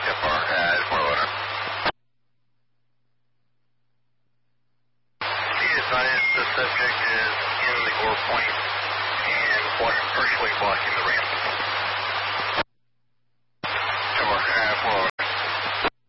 10-4, it's more loader. Be advised the subject is in the gore point and partially blocking the ramp.